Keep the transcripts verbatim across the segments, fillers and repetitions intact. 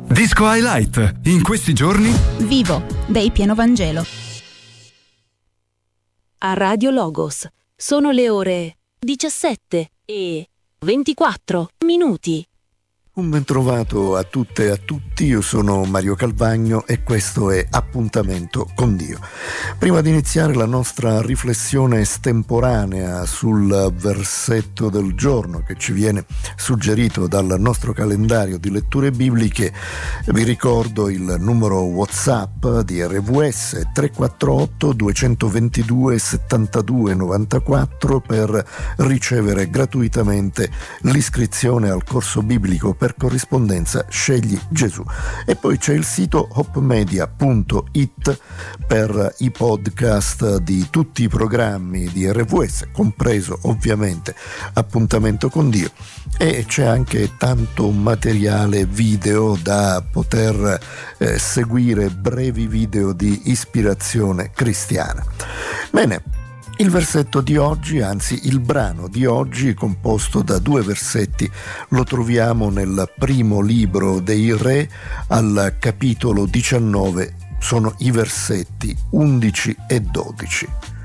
Disco Highlight, in questi giorni Vivo, dei Pieno Vangelo. A Radio Logos sono le ore diciassette e ventiquattro minuti. Un ben trovato a tutte e a tutti, io sono Mario Calvagno e questo è Appuntamento con Dio. Prima di iniziare la nostra riflessione estemporanea sul versetto del giorno che ci viene suggerito dal nostro calendario di letture bibliche, vi ricordo il numero WhatsApp di R V S tre quattro otto due due due sette due nove quattro per ricevere gratuitamente l'iscrizione al corso biblico per corrispondenza Scegli Gesù. E poi c'è il sito hopemedia punto it per i podcast di tutti i programmi di R V S, compreso ovviamente Appuntamento con Dio, e c'è anche tanto materiale video da poter eh, seguire, brevi video di ispirazione cristiana. Bene, il versetto di oggi, anzi il brano di oggi, composto da due versetti, lo troviamo nel primo libro dei Re, al capitolo diciannove, sono i versetti undici e dodici.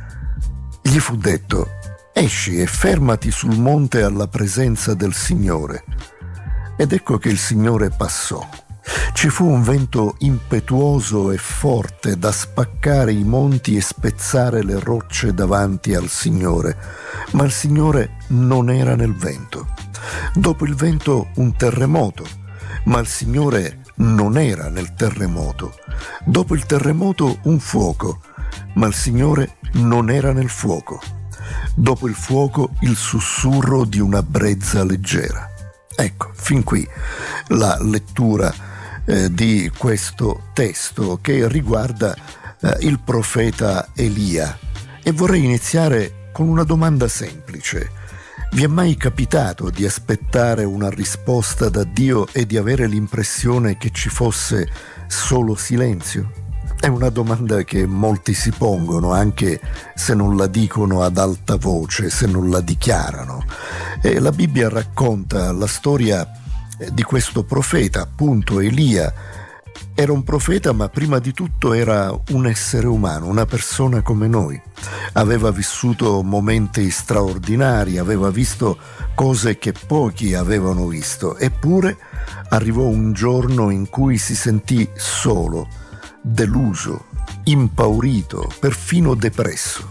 Gli fu detto: esci e fermati sul monte alla presenza del Signore. Ed ecco che il Signore passò. Ci fu un vento impetuoso e forte da spaccare i monti e spezzare le rocce davanti al Signore, ma il Signore non era nel vento. Dopo il vento un terremoto, ma il Signore non era nel terremoto. Dopo il terremoto un fuoco, ma il Signore non era nel fuoco. Dopo il fuoco il sussurro di una brezza leggera. Ecco, fin qui la lettura Eh, di questo testo che riguarda eh, il profeta Elia, e vorrei iniziare con una domanda semplice. Vi è mai capitato di aspettare una risposta da Dio e di avere l'impressione che ci fosse solo silenzio? È una domanda che molti si pongono, anche se non la dicono ad alta voce, se non la dichiarano. E la Bibbia racconta la storia di questo profeta, appunto Elia. Era un profeta, ma prima di tutto era un essere umano, una persona come noi. Aveva vissuto momenti straordinari, aveva visto cose che pochi avevano visto, eppure arrivò un giorno in cui si sentì solo, deluso, impaurito, perfino depresso.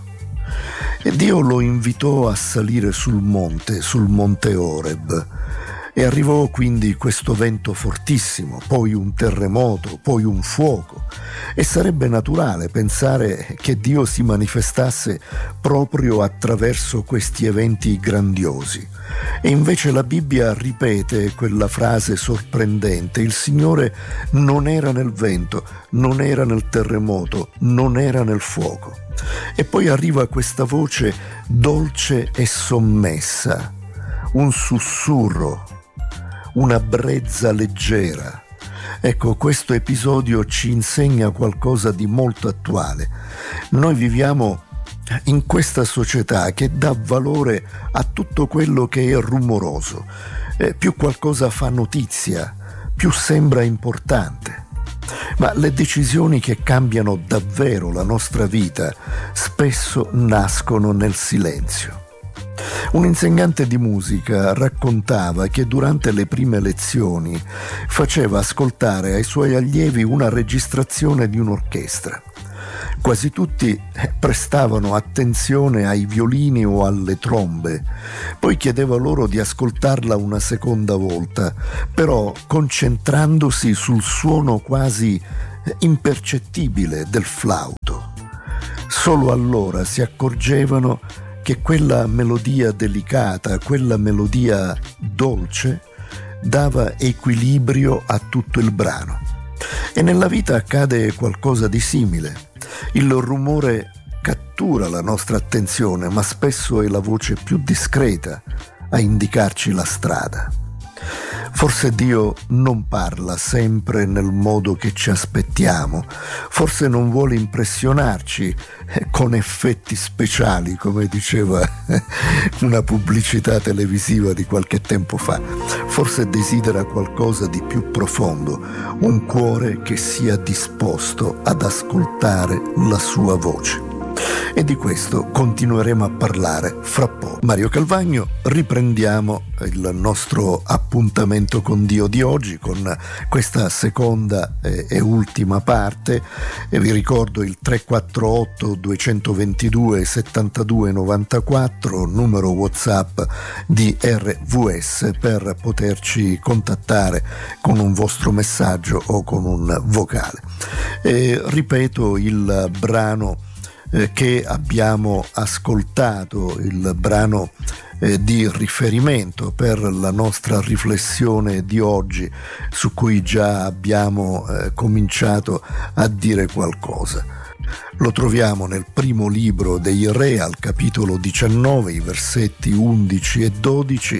E Dio lo invitò a salire sul monte, sul monte Oreb. E arrivò quindi questo vento fortissimo, poi un terremoto, poi un fuoco. E sarebbe naturale pensare che Dio si manifestasse proprio attraverso questi eventi grandiosi. E invece la Bibbia ripete quella frase sorprendente: il Signore non era nel vento, non era nel terremoto, non era nel fuoco. E poi arriva questa voce dolce e sommessa, un sussurro, una brezza leggera. Ecco, questo episodio ci insegna qualcosa di molto attuale. Noi viviamo in questa società che dà valore a tutto quello che è rumoroso. Eh, più qualcosa fa notizia, più sembra importante. Ma le decisioni che cambiano davvero la nostra vita spesso nascono nel silenzio. Un insegnante di musica raccontava che durante le prime lezioni faceva ascoltare ai suoi allievi una registrazione di un'orchestra. Quasi tutti prestavano attenzione ai violini o alle trombe, poi chiedeva loro di ascoltarla una seconda volta, però concentrandosi sul suono quasi impercettibile del flauto. Solo allora si accorgevano che quella melodia delicata, quella melodia dolce, dava equilibrio a tutto il brano. E nella vita accade qualcosa di simile. Il rumore cattura la nostra attenzione, ma spesso è la voce più discreta a indicarci la strada. Forse Dio non parla sempre nel modo che ci aspettiamo, forse non vuole impressionarci con effetti speciali, come diceva una pubblicità televisiva di qualche tempo fa. Forse desidera qualcosa di più profondo, un cuore che sia disposto ad ascoltare la sua voce. E di questo continueremo a parlare fra poco. Mario Calvagno, riprendiamo il nostro appuntamento con Dio di oggi con questa seconda e, e ultima parte, e vi ricordo il tre quattro otto due due due settantadue novantaquattro, numero WhatsApp di R V S, per poterci contattare con un vostro messaggio o con un vocale. E, ripeto, il brano che abbiamo ascoltato, il brano eh, di riferimento per la nostra riflessione di oggi, su cui già abbiamo eh, cominciato a dire qualcosa. Lo troviamo nel primo libro dei Re, al capitolo diciannove, i versetti undici e dodici.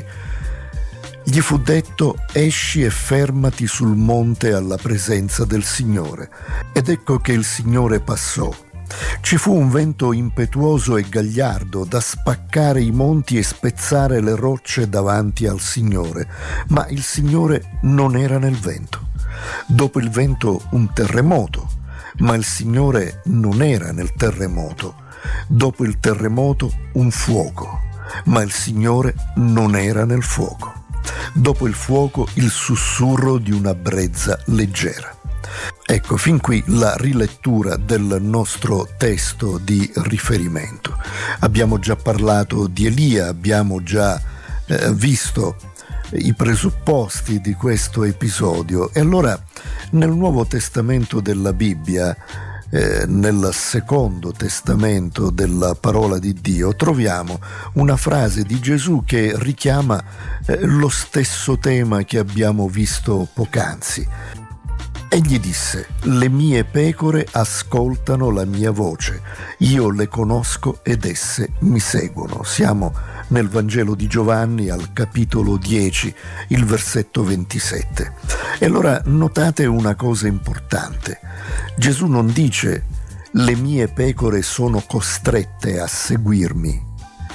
Gli fu detto: esci e fermati sul monte alla presenza del Signore. Ed ecco che il Signore passò. Ci fu un vento impetuoso e gagliardo da spaccare i monti e spezzare le rocce davanti al Signore, ma il Signore non era nel vento. Dopo il vento un terremoto, ma il Signore non era nel terremoto. Dopo il terremoto un fuoco, ma il Signore non era nel fuoco. Dopo il fuoco il sussurro di una brezza leggera. Ecco, fin qui la rilettura del nostro testo di riferimento. Abbiamo già parlato di Elia, abbiamo già eh, visto i presupposti di questo episodio, e allora nel Nuovo Testamento della Bibbia, eh, nel Secondo Testamento della parola di Dio, troviamo una frase di Gesù che richiama eh, lo stesso tema che abbiamo visto poc'anzi. Egli disse: le mie pecore ascoltano la mia voce, io le conosco ed esse mi seguono. Siamo nel Vangelo di Giovanni al capitolo dieci, il versetto ventisette. E allora notate una cosa importante. Gesù non dice: le mie pecore sono costrette a seguirmi.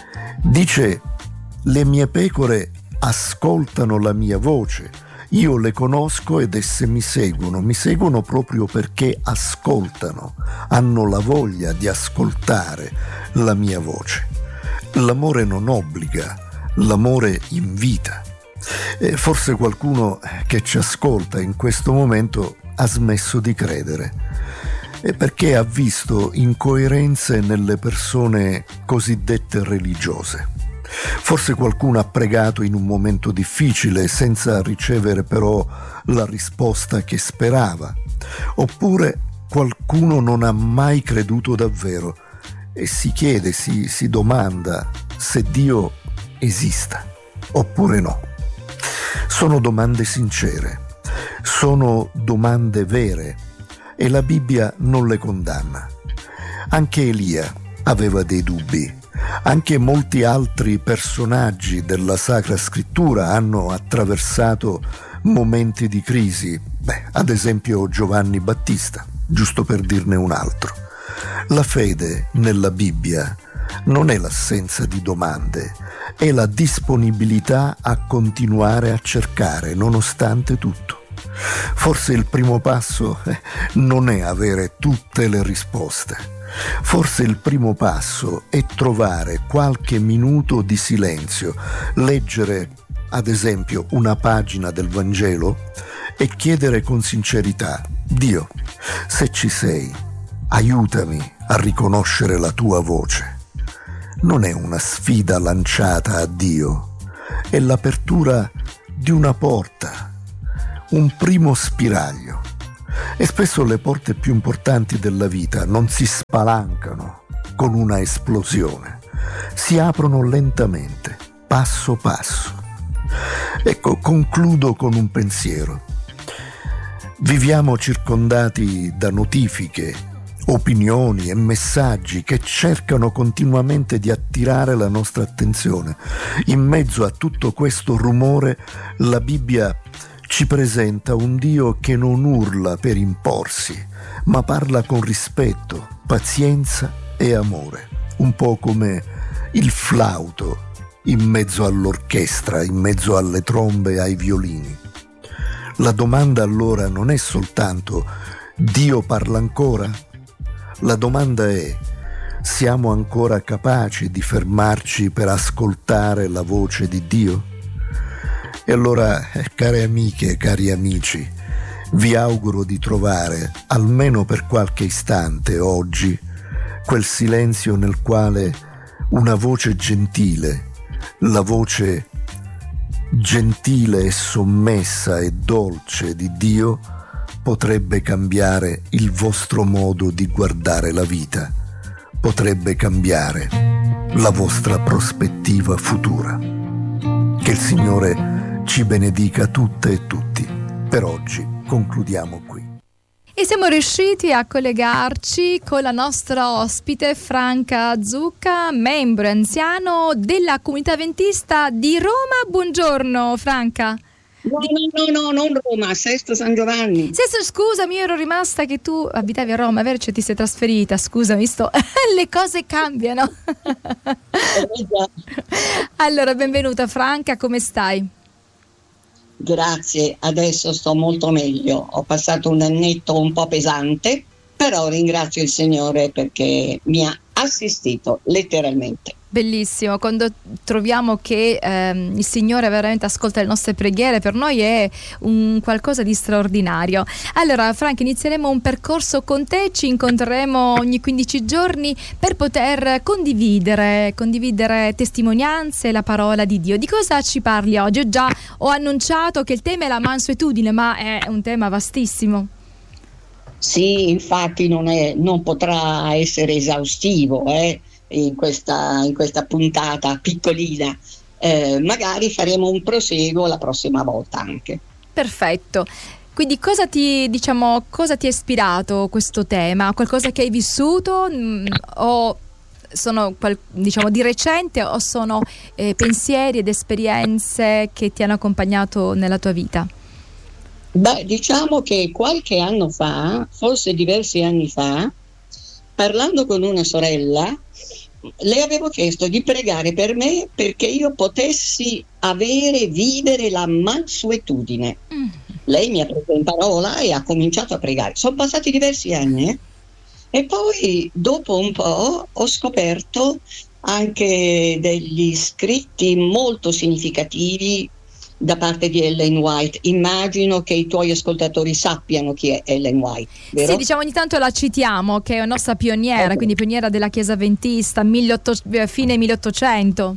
Dice: le mie pecore ascoltano la mia voce, io le conosco ed esse mi seguono. Mi seguono proprio perché ascoltano, hanno la voglia di ascoltare la mia voce. L'amore non obbliga, l'amore invita. E forse qualcuno che ci ascolta in questo momento ha smesso di credere, perché ha visto incoerenze nelle persone cosiddette religiose. Forse qualcuno ha pregato in un momento difficile senza ricevere però la risposta che sperava, oppure qualcuno non ha mai creduto davvero e si chiede, si, si domanda se Dio esista oppure no. Sono domande sincere, sono domande vere, e la Bibbia non le condanna. Anche Elia aveva dei dubbi. Anche molti altri personaggi della Sacra Scrittura hanno attraversato momenti di crisi, beh, ad esempio Giovanni Battista, giusto per dirne un altro. La fede nella Bibbia non è l'assenza di domande, è la disponibilità a continuare a cercare nonostante tutto. Forse il primo passo eh, non è avere tutte le risposte. Forse il primo passo è trovare qualche minuto di silenzio, leggere ad esempio una pagina del Vangelo e chiedere con sincerità: Dio, se ci sei, aiutami a riconoscere la tua voce. Non è una sfida lanciata a Dio, è l'apertura di una porta, un primo spiraglio. E spesso le porte più importanti della vita non si spalancano con una esplosione, si aprono lentamente, passo passo. Ecco, concludo con un pensiero. Viviamo circondati da notifiche, opinioni e messaggi che cercano continuamente di attirare la nostra attenzione. In mezzo a tutto questo rumore, la Bibbia ci presenta un Dio che non urla per imporsi, ma parla con rispetto, pazienza e amore, un po' come il flauto in mezzo all'orchestra, in mezzo alle trombe e ai violini. La domanda allora non è soltanto: Dio parla ancora? La domanda è: siamo ancora capaci di fermarci per ascoltare la voce di Dio? E allora, care amiche e cari amici, vi auguro di trovare, almeno per qualche istante oggi, quel silenzio nel quale una voce gentile, la voce gentile e sommessa e dolce di Dio, potrebbe cambiare il vostro modo di guardare la vita, potrebbe cambiare la vostra prospettiva futura. Che il Signore ci benedica tutte e tutti. Per oggi concludiamo qui. E siamo riusciti a collegarci con la nostra ospite Franca Zucca, membro anziano della comunità adventista di Roma. Buongiorno Franca. No, no, no, no, non Roma, Sesto San Giovanni. Sesto, scusami, io ero rimasta che tu abitavi a Roma, vero? Cioè ti sei trasferita, scusami, sto... le cose cambiano. Allora, benvenuta Franca, come stai? Grazie, adesso sto molto meglio. Ho passato un annetto un po' pesante, però ringrazio il Signore perché mi ha assistito letteralmente. Bellissimo, quando troviamo che ehm, il Signore veramente ascolta le nostre preghiere, per noi è un qualcosa di straordinario. Allora Franca, inizieremo un percorso con te, ci incontreremo ogni quindici giorni per poter condividere, condividere testimonianze, la parola di Dio. Di cosa ci parli oggi? Io già ho annunciato che il tema è la mansuetudine, ma è un tema vastissimo. Sì, infatti non, è, non potrà essere esaustivo, eh. In questa, in questa puntata piccolina, eh, magari faremo un proseguo la prossima volta anche. Perfetto. Quindi cosa ti, diciamo, cosa ti ha ispirato questo tema? Qualcosa che hai vissuto mh, o sono diciamo di recente o sono eh, pensieri ed esperienze che ti hanno accompagnato nella tua vita? Beh, diciamo che qualche anno fa, forse diversi anni fa, parlando con una sorella, le avevo chiesto di pregare per me perché io potessi avere, vivere la mansuetudine. Mm. Lei mi ha preso in parola e ha cominciato a pregare. Sono passati diversi anni, eh? E poi dopo un po' ho scoperto anche degli scritti molto significativi da parte di Ellen White. Immagino che i tuoi ascoltatori sappiano chi è Ellen White, vero? Sì, diciamo ogni tanto la citiamo, che è una nostra pioniera, okay. Quindi pioniera della Chiesa Adventista, fine milleottocento.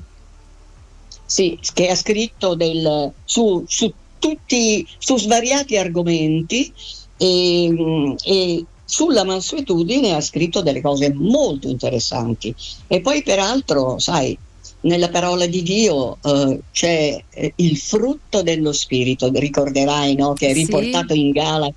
Sì, che ha scritto del, su, su tutti, su svariati argomenti e, e sulla mansuetudine ha scritto delle cose molto interessanti. E poi peraltro, sai, nella parola di Dio uh, c'è eh, il frutto dello Spirito, ricorderai, no? Che è riportato sì. In Galati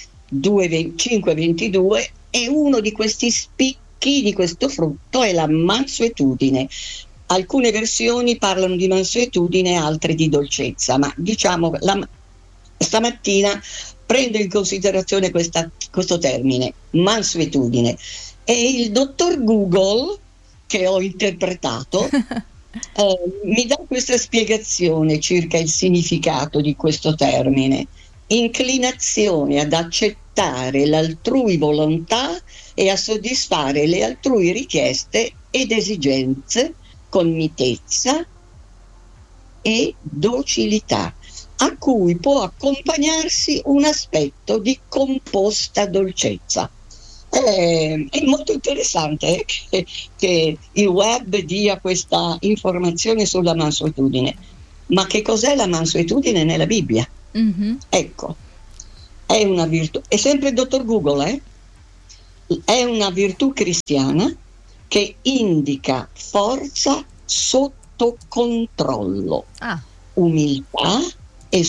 cinque ventidue, e uno di questi spicchi di questo frutto è la mansuetudine. Alcune versioni parlano di mansuetudine, altre di dolcezza, ma diciamo la, stamattina prendo in considerazione questa, questo termine, mansuetudine, e il dottor Google, che ho interpretato, eh, mi dà questa spiegazione circa il significato di questo termine: inclinazione ad accettare l'altrui volontà e a soddisfare le altrui richieste ed esigenze con mitezza e docilità, a cui può accompagnarsi un aspetto di composta dolcezza. Eh, è molto interessante che, che il web dia questa informazione sulla mansuetudine. Ma che cos'è la mansuetudine nella Bibbia? Mm-hmm. Ecco, è una virtù, è sempre il dottor Google, eh? È una virtù cristiana che indica forza sotto controllo, ah. umiltà e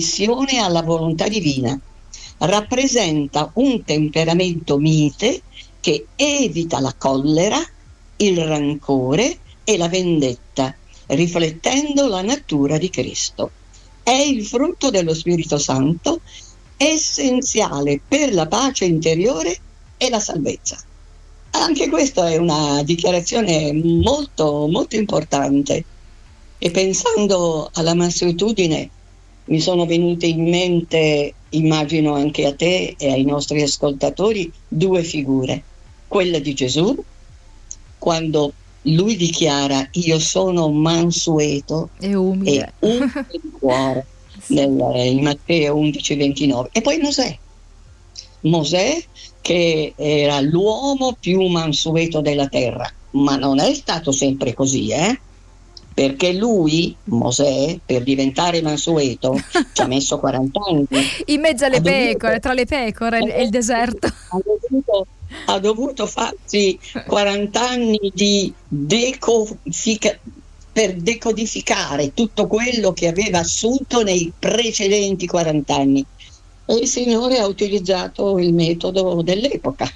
sottomissione alla volontà divina. Rappresenta un temperamento mite che evita la collera, il rancore e la vendetta, riflettendo la natura di Cristo. È il frutto dello Spirito Santo, essenziale per la pace interiore e la salvezza. Anche questa è una dichiarazione molto, molto importante. E pensando alla mansuetudine mi sono venute in mente, immagino anche a te e ai nostri ascoltatori, due figure. Quella di Gesù, quando lui dichiara io sono mansueto e umile, e umile di cuore, nel, in Matteo undici ventinove. E poi Mosè, Mosè che era l'uomo più mansueto della terra, ma non è stato sempre così, eh? Perché lui, Mosè, per diventare mansueto ci ha messo quaranta anni. In mezzo alle ha pecore, dovuto, tra le pecore e il deserto. Ha dovuto, ha dovuto farsi quaranta anni di decodifica, per decodificare tutto quello che aveva assunto nei precedenti quaranta anni. E il Signore ha utilizzato il metodo dell'epoca.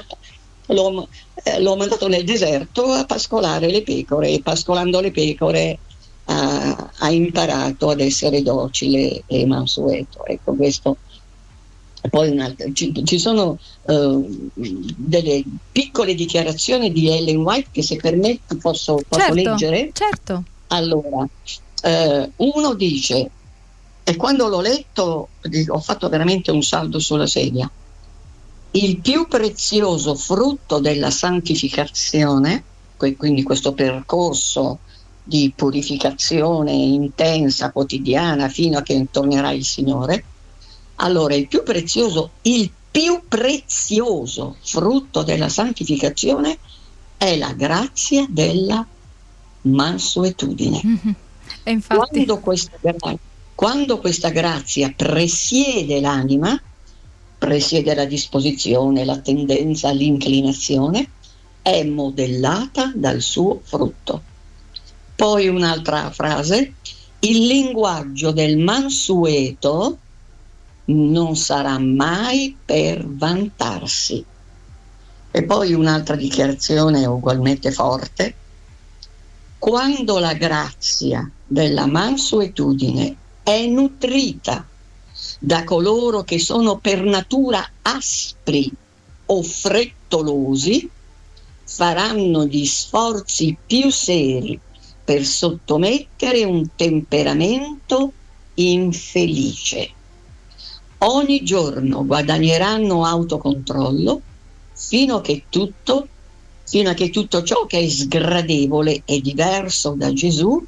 L'ho, eh, l'ho mandato nel deserto a pascolare le pecore, e pascolando le pecore ha, ha imparato ad essere docile e mansueto. Ecco, questo. Poi un'altra, ci, ci sono uh, delle piccole dichiarazioni di Ellen White che, se permetti, posso, posso certo, leggere? Certo. Allora, uh, uno dice, e quando l'ho letto ho fatto veramente un salto sulla sedia: il più prezioso frutto della santificazione, quindi questo percorso di purificazione intensa, quotidiana, fino a che tornerà il Signore. Allora, il più prezioso, il più prezioso frutto della santificazione è la grazia della mansuetudine. Mm-hmm. E infatti... Quando questa, quando questa grazia presiede l'anima, presiede la disposizione, la tendenza, l'inclinazione, è modellata dal suo frutto. Poi un'altra frase: il linguaggio del mansueto non sarà mai per vantarsi. E poi un'altra dichiarazione ugualmente forte: quando la grazia della mansuetudine è nutrita da coloro che sono per natura aspri o frettolosi, faranno gli sforzi più seri per sottomettere un temperamento infelice. Ogni giorno guadagneranno autocontrollo fino a che tutto, fino a che tutto ciò che è sgradevole e diverso da Gesù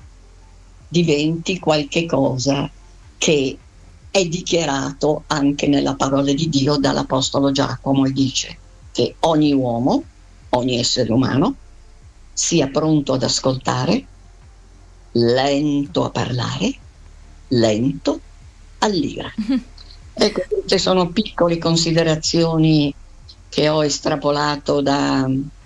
diventi qualche cosa che è dichiarato anche nella parola di Dio dall'Apostolo Giacomo, e dice che ogni uomo, ogni essere umano, sia pronto ad ascoltare, lento a parlare, lento all'ira. Ecco, queste sono piccole considerazioni che ho estrapolato da,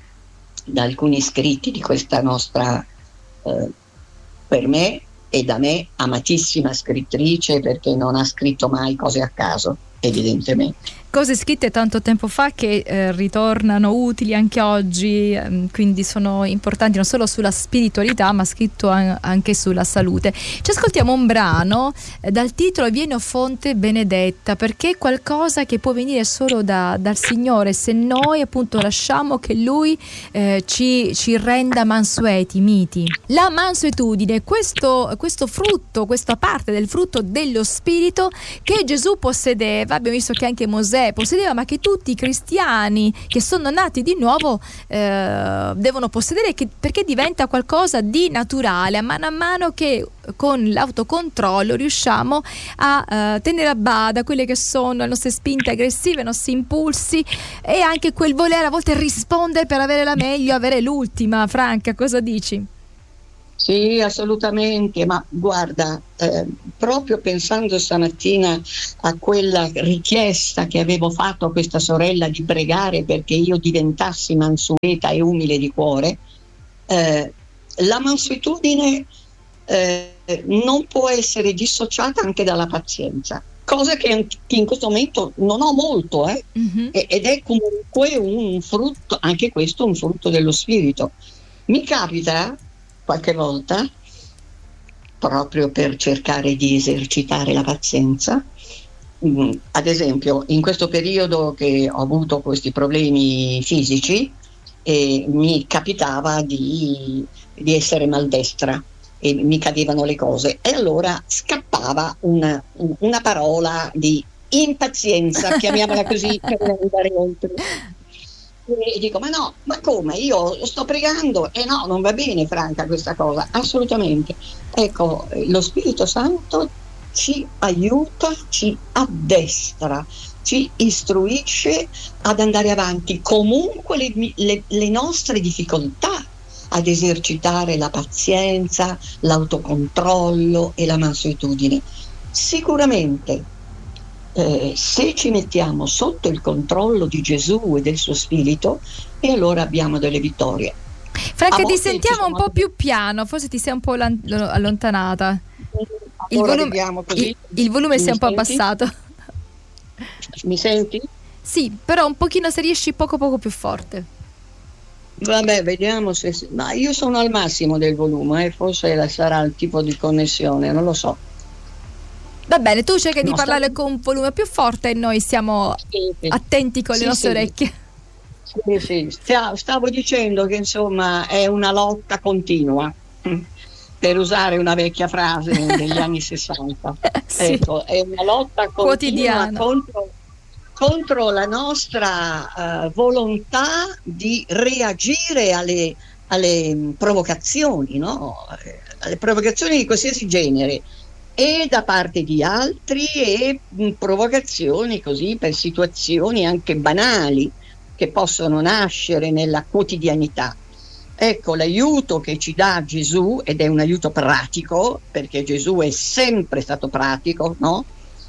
da alcuni scritti di questa nostra, eh, per me e da me, amatissima scrittrice, perché non ha scritto mai cose a caso, evidentemente. Cose scritte tanto tempo fa che eh, ritornano utili anche oggi, ehm, quindi sono importanti non solo sulla spiritualità, ma scritto an- anche sulla salute. Ci ascoltiamo un brano eh, dal titolo Vieni o fonte benedetta, perché è qualcosa che può venire solo da, dal Signore, se noi appunto lasciamo che Lui eh, ci, ci renda mansueti, miti. La mansuetudine, questo, questo frutto, questa parte del frutto dello Spirito che Gesù possedeva, abbiamo visto che anche Mosè possedeva, ma che tutti i cristiani che sono nati di nuovo eh, devono possedere, che, perché diventa qualcosa di naturale a mano a mano che con l'autocontrollo riusciamo a eh, tenere a bada quelle che sono le nostre spinte aggressive, i nostri impulsi, e anche quel voler a volte rispondere per avere la meglio, avere l'ultima. Franca, cosa dici? Sì, assolutamente, ma guarda, eh, proprio pensando stamattina a quella richiesta che avevo fatto a questa sorella di pregare perché io diventassi mansueta e umile di cuore, eh, la mansuetudine eh, non può essere dissociata anche dalla pazienza. cosa che in questo momento non ho molto, eh? Mm-hmm. Ed è comunque un frutto, anche questo un frutto dello spirito. Mi capita qualche volta, proprio per cercare di esercitare la pazienza, mh, ad esempio in questo periodo che ho avuto questi problemi fisici, eh, mi capitava di, di essere maldestra e mi cadevano le cose, e allora scappava una, una parola di impazienza, chiamiamola così, per andare oltre. E dico, ma no, ma come? Io sto pregando e no, non va bene, Franca, questa cosa, assolutamente. Ecco, lo Spirito Santo ci aiuta, ci addestra, ci istruisce ad andare avanti comunque le, le, le nostre difficoltà, ad esercitare la pazienza, l'autocontrollo e la mansuetudine. Sicuramente eh, se ci mettiamo sotto il controllo di Gesù e del suo Spirito, e allora abbiamo delle vittorie. Franca, ti sentiamo un po' più piano, forse ti sei un po' allontanata. Il volume, il, il volume si è un po' abbassato. Mi senti? Sì, però un pochino, se riesci, poco poco più forte. Vabbè, vediamo se... Ma io sono al massimo del volume, eh, forse sarà il tipo di connessione, non lo so. Va bene, tu cerchi no, di parlare sta... con un volume più forte e noi stiamo sì, sì. attenti con le sì, nostre sì. orecchie. Sì, sì. Stavo dicendo che insomma è una lotta continua, per usare una vecchia frase degli anni sessanta. Sì. Ecco, è una lotta continua quotidiana contro... contro la nostra uh, volontà di reagire alle, alle provocazioni, no? Alle provocazioni di qualsiasi genere, e da parte di altri, e mh, provocazioni così per situazioni anche banali che possono nascere nella quotidianità. Ecco, l'aiuto che ci dà Gesù, ed è un aiuto pratico, perché Gesù è sempre stato pratico, no?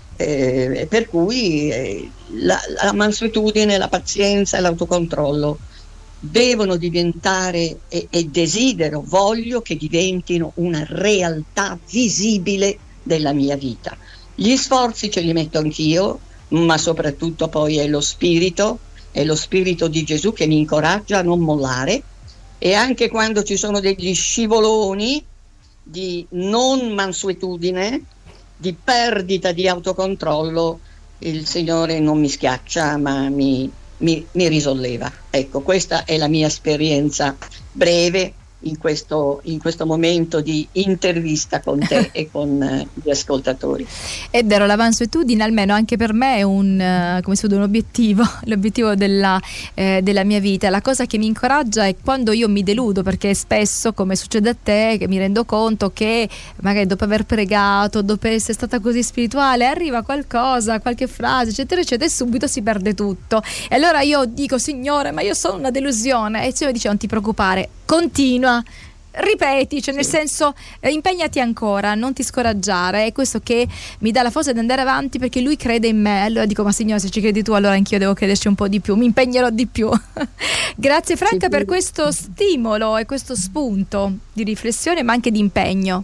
Eh, per cui eh, la, la mansuetudine, la pazienza e l'autocontrollo devono diventare, e, e desidero, voglio che diventino una realtà visibile della mia vita. Gli sforzi ce li metto anch'io, ma soprattutto poi è lo spirito, è lo spirito di Gesù che mi incoraggia a non mollare, e anche quando ci sono degli scivoloni di non mansuetudine, di perdita di autocontrollo, il Signore non mi schiaccia, ma mi, mi, mi risolleva. Ecco, questa è la mia esperienza breve in questo, in questo momento di intervista con te e con uh, gli ascoltatori. È vero, la mansuetudine almeno anche per me è un, uh, come si dice, un obiettivo, l'obiettivo della, eh, della mia vita. La cosa che mi incoraggia è quando io mi deludo, perché spesso, come succede a te, che mi rendo conto che magari dopo aver pregato, dopo essere stata così spirituale, arriva qualcosa, qualche frase, eccetera eccetera, e subito si perde tutto. E allora io dico, Signore, ma io sono una delusione, e il Signore dice, non ti preoccupare, continua, ripeti, cioè nel sì. senso eh, impegnati ancora, non ti scoraggiare. È questo che mi dà la forza di andare avanti, perché Lui crede in me. Allora dico, ma Signore, se ci credi tu, allora anch'io devo crederci un po' di più, mi impegnerò di più. Grazie Franca sì, per questo stimolo e questo spunto di riflessione, ma anche di impegno.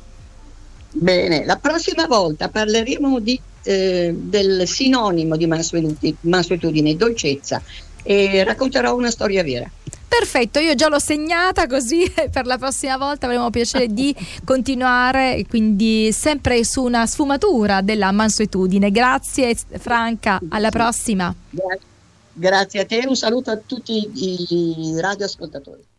Bene, la prossima volta parleremo di, eh, del sinonimo di mansuetudine, mansuetudine, dolcezza, e racconterò una storia vera. Perfetto, io già l'ho segnata, così per la prossima volta avremo piacere di continuare, quindi sempre su una sfumatura della mansuetudine. Grazie Franca, alla prossima. Grazie a te, un saluto a tutti i radioascoltatori.